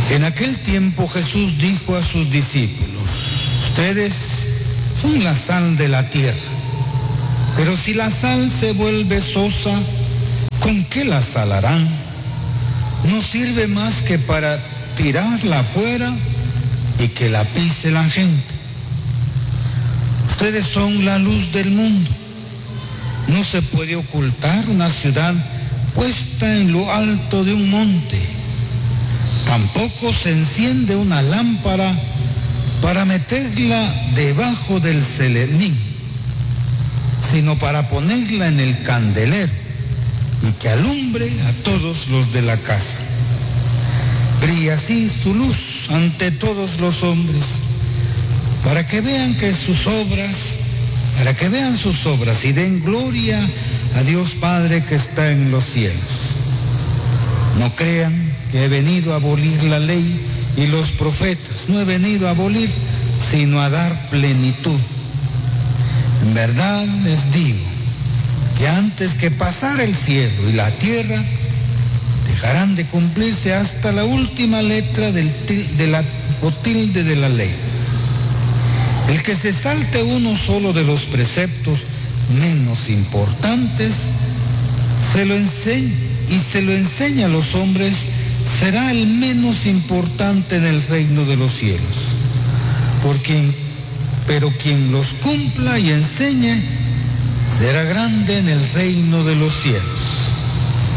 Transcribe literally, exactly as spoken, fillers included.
En aquel tiempo Jesús dijo a sus discípulos: ustedes son la sal de la tierra, pero si la sal se vuelve sosa, ¿con qué la salarán? No sirve más que para tirarla afuera y que la pise la gente. Ustedes son la luz del mundo. No se puede ocultar una ciudad puesta en lo alto de un monte. Tampoco se enciende una lámpara para meterla debajo del celerín, sino para ponerla en el candelero y que alumbre a todos los de la casa. Brilla así su luz ante todos los hombres, para que vean que sus obras, para que vean sus obras y den gloria a Dios Padre que está en los cielos. No crean que he venido a abolir la ley y los profetas. No he venido a abolir, sino a dar plenitud. En verdad les digo que antes que pasara el cielo y la tierra, dejarán de cumplirse hasta la última letra del til, de la, o tilde de la ley. El que se salte uno solo de los preceptos menos importantes, se lo enseña, y se lo enseña a los hombres, será el menos importante en el reino de los cielos. Porque, pero quien los cumpla y enseñe, será grande en el reino de los cielos.